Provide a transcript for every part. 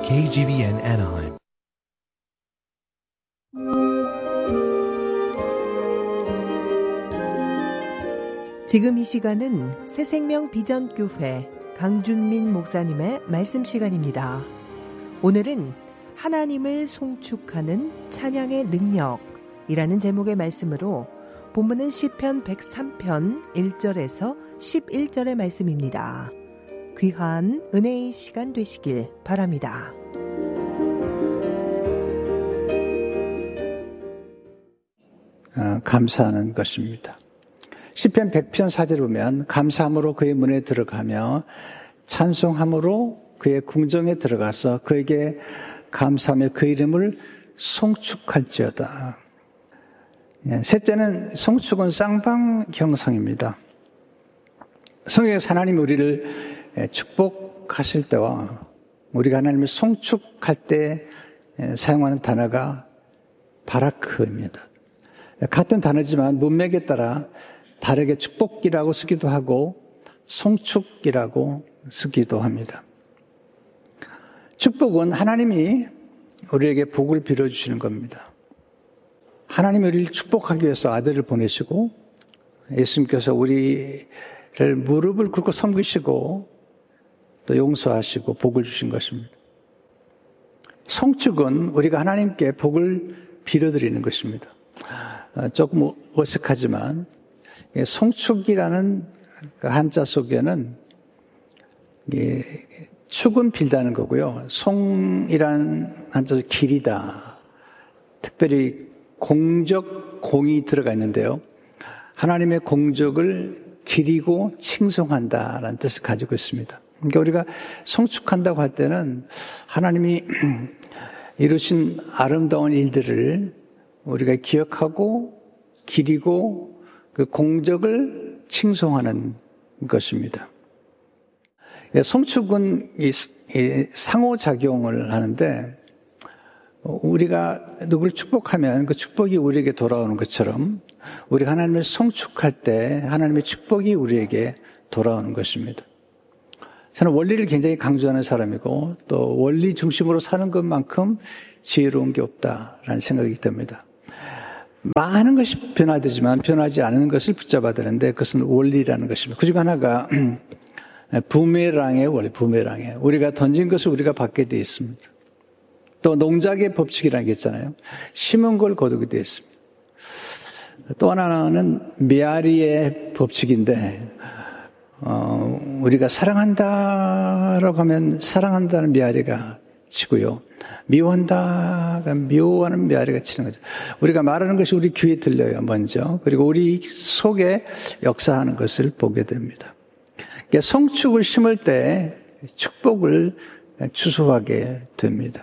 KGBN Anaheim. 지금 이 시간은 새생명 비전교회 강준민 목사님의 말씀 시간입니다. 오늘은 하나님을 송축하는 찬양의 능력이라는 제목의 말씀으로 본문은 시편 103편 1절에서 11절의 말씀입니다. 귀한 은혜의 시간 되시길 바랍니다. 감사하는 것입니다. 시편 100편 4절을 보면 감사함으로 그의 문에 들어가며 찬송함으로 그의 궁정에 들어가서 그에게 감사하며 그 이름을 송축할지어다. 셋째는 송축은 쌍방경성입니다. 성경에서 하나님이 우리를 축복하실 때와 우리가 하나님을 송축할 때 사용하는 단어가 바라크입니다. 같은 단어지만 문맥에 따라 다르게 축복이라고 쓰기도 하고 송축이라고 쓰기도 합니다. 축복은 하나님이 우리에게 복을 빌어주시는 겁니다. 하나님이 우리를 축복하기 위해서 아들을 보내시고 예수님께서 우리를 무릎을 꿇고 섬기시고 또 용서하시고 복을 주신 것입니다. 송축은 우리가 하나님께 복을 빌어드리는 것입니다. 조금 어색하지만 송축이라는 한자 속에는 축은 빌다는 거고요. 송이란 한자로 길이다. 특별히 공적, 공이 들어가 있는데요. 하나님의 공적을 기리고 칭송한다라는 뜻을 가지고 있습니다. 그러니까 우리가 송축한다고 할 때는 하나님이 이루신 아름다운 일들을 우리가 기억하고 기리고 그 공적을 칭송하는 것입니다. 송축은 상호작용을 하는데 우리가 누구를 축복하면 그 축복이 우리에게 돌아오는 것처럼 우리가 하나님을 송축할 때 하나님의 축복이 우리에게 돌아오는 것입니다. 저는 원리를 굉장히 강조하는 사람이고 또 원리 중심으로 사는 것만큼 지혜로운 게 없다라는 생각이 듭니다. 많은 것이 변화되지만 변하지 않은 것을 붙잡아야 되는데 그것은 원리라는 것입니다. 그중 하나가 부메랑의 원리, 부메랑의. 우리가 던진 것을 우리가 받게 되어 있습니다. 또 농작의 법칙이라는 게 있잖아요. 심은 걸 거두게 되어 있습니다. 또 하나는 메아리의 법칙인데 우리가 사랑한다라고 하면 사랑한다는 메아리가 치고요. 미워한다, 미워하는 메아리가 치는 거죠. 우리가 말하는 것이 우리 귀에 들려요, 먼저. 그리고 우리 속에 역사하는 것을 보게 됩니다. 그러니까 송축을 심을 때 축복을 추수하게 됩니다.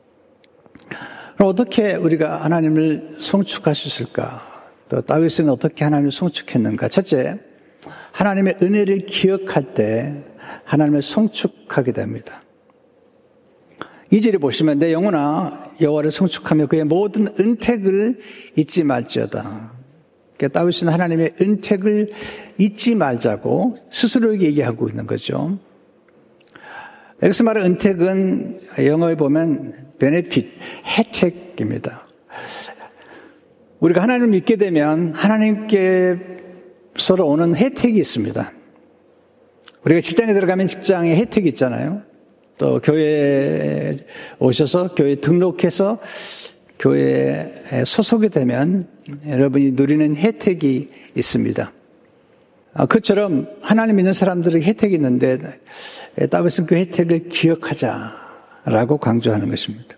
그럼 어떻게 우리가 하나님을 송축할 수 있을까? 또 다윗은 어떻게 하나님을 송축했는가? 첫째, 하나님의 은혜를 기억할 때 하나님을 송축하게 됩니다. 2절에 보시면 내 영혼아 여호와를 송축하며 그의 모든 은택을 잊지 말지어다. 그러니까 다윗은 하나님의 은택을 잊지 말자고 스스로에게 얘기하고 있는 거죠. 여기서 말하는 은택은 영어에 보면 benefit, 혜택입니다. 우리가 하나님을 믿게 되면 하나님께서로 오는 혜택이 있습니다. 우리가 직장에 들어가면 직장에 혜택이 있잖아요. 또 교회에 오셔서 교회에 등록해서 교회에 소속이 되면 여러분이 누리는 혜택이 있습니다. 그처럼 하나님 믿는 사람들에게 혜택이 있는데 다윗은 그 혜택을 기억하자라고 강조하는 것입니다.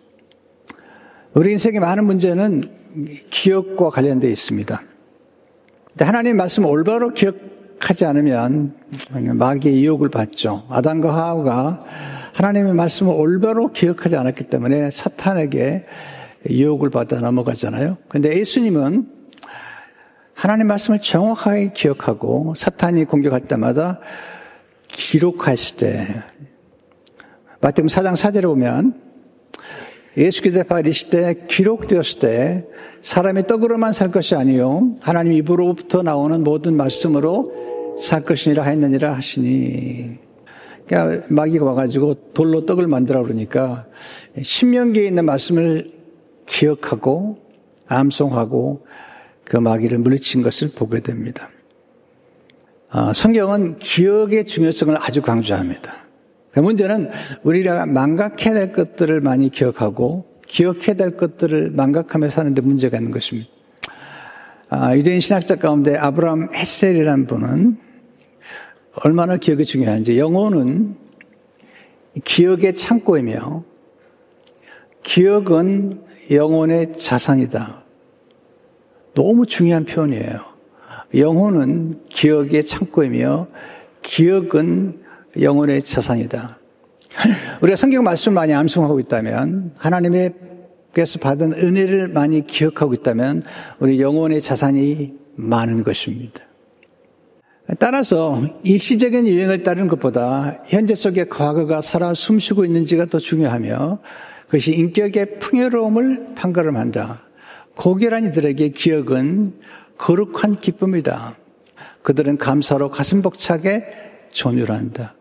우리 인생의 많은 문제는 기억과 관련되어 있습니다. 하나님의 말씀을 올바로 기억하지 않으면 마귀의 유혹을 받죠. 아담과 하와가 하나님의 말씀을 올바로 기억하지 않았기 때문에 사탄에게 유혹을 받아 넘어가잖아요. 그런데 예수님은 하나님의 말씀을 정확하게 기억하고 사탄이 공격할 때마다 기록하실 때 마태복음 4장 4절에 보면 예수께서 이르실 때 기록되었을 때 사람이 떡으로만 살 것이 아니요 하나님 입으로부터 나오는 모든 말씀으로 살 것이니라 하였느니라 하시니 그러니까 마귀가 와가지고 돌로 떡을 만들어 그러니까 신명기에 있는 말씀을 기억하고 암송하고 그 마귀를 물리친 것을 보게 됩니다. 성경은 기억의 중요성을 아주 강조합니다. 그 문제는 우리가 망각해야 될 것들을 많이 기억하고 기억해야 될 것들을 망각하며 사는데 문제가 있는 것입니다. 유대인 신학자 가운데 아브라함 헷셀이라는 분은 얼마나 기억이 중요한지, 영혼은 기억의 창고이며 기억은 영혼의 자산이다. 너무 중요한 표현이에요. 영혼은 기억의 창고이며 기억은 영혼의 자산이다. 우리가 성경 말씀을 많이 암송하고 있다면, 하나님께서 받은 은혜를 많이 기억하고 있다면 우리 영혼의 자산이 많은 것입니다. 따라서 일시적인 유행을 따르는 것보다 현재 속의 과거가 살아 숨쉬고 있는지가 더 중요하며 그것이 인격의 풍요로움을 판가름한다. 고결한 이들에게 기억은 거룩한 기쁨이다. 그들은 감사로 가슴 벅차게 전율한다.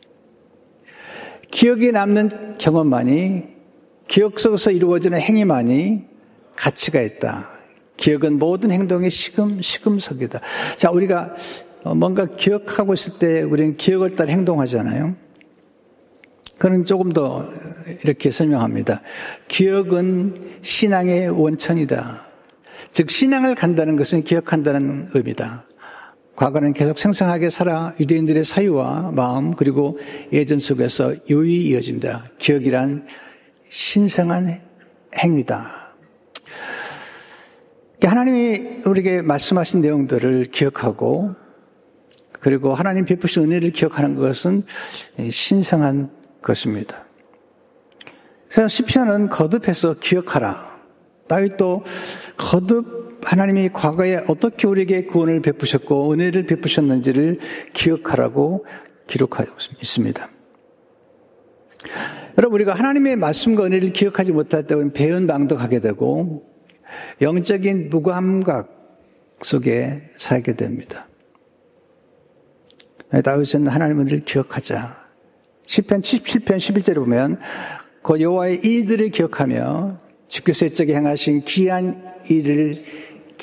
기억에 남는 경험만이, 기억 속에서 이루어지는 행위만이 가치가 있다. 기억은 모든 행동의 시금석이다. 자, 우리가 뭔가 기억하고 있을 때 우리는 기억을 따라 행동하잖아요. 그는 조금 더 이렇게 설명합니다. 기억은 신앙의 원천이다. 즉 신앙을 간다는 것은 기억한다는 의미다. 과거는 계속 생생하게 살아 유대인들의 사유와 마음 그리고 예전 속에서 유의 이어진다. 기억이란 신성한 행위다. 하나님이 우리에게 말씀하신 내용들을 기억하고 그리고 하나님 베푸신 은혜를 기억하는 것은 신성한 것입니다. 그래서 시편은 거듭해서 기억하라. 다윗도 거듭 하나님이 과거에 어떻게 우리에게 구원을 베푸셨고 은혜를 베푸셨는지를 기억하라고 기록하고 있습니다. 여러분, 우리가 하나님의 말씀과 은혜를 기억하지 못할 때 우리는 배은망덕하게 되고 영적인 무감각 속에 살게 됩니다. 다윗은 하나님의 은혜를 기억하자. 시편 77편 11절에 보면 그 여호와의 일들을 기억하며 주께서 옛적에 행하신 귀한 일을